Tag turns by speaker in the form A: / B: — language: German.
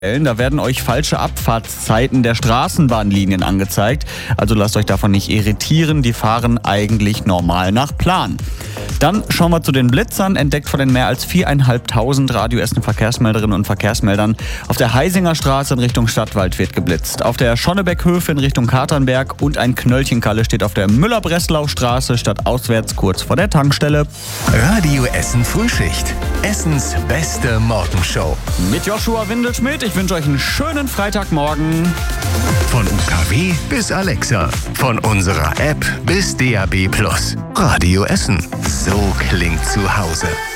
A: Da werden euch falsche Abfahrtszeiten der Straßenbahnlinien angezeigt. Also lasst euch davon nicht irritieren, die fahren eigentlich normal nach Plan. Dann schauen wir zu den Blitzern, entdeckt von den mehr als 4.500 Radio Essen Verkehrsmelderinnen und Verkehrsmeldern. Auf der Heisinger Straße in Richtung Stadtwald wird geblitzt. Auf der Schonnebeckhöfe in Richtung Katernberg und ein Knöllchenkalle steht auf der Müller-Breslau-Straße stadtauswärts kurz vor der Tankstelle.
B: Radio Essen Frühschicht. Essens beste Morgenshow.
A: Mit Joshua Windelschmidt. Ich wünsche euch einen schönen Freitagmorgen.
B: Von UKW bis Alexa. Von unserer App bis DAB+. Radio Essen. So klingt zu Hause.